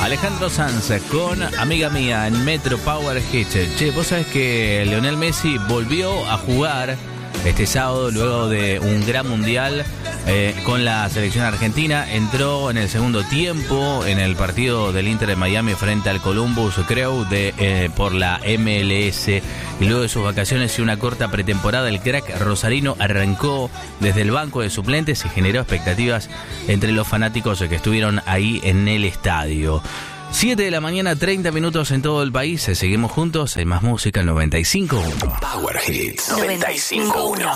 Alejandro Sanz con Amiga Mía en Metro Power Hits. Che, vos sabés que Lionel Messi volvió a jugar este sábado luego de un gran mundial con la selección argentina. Entró en el segundo tiempo en el partido del Inter de Miami frente al Columbus Crew por la MLS. Y luego de sus vacaciones y una corta pretemporada, el crack rosarino arrancó desde el banco de suplentes y generó expectativas entre los fanáticos que estuvieron ahí en el estadio. 7 de la mañana, 30 minutos en todo el país. Seguimos juntos. Hay más música, 95.1. Power Hits 95.1.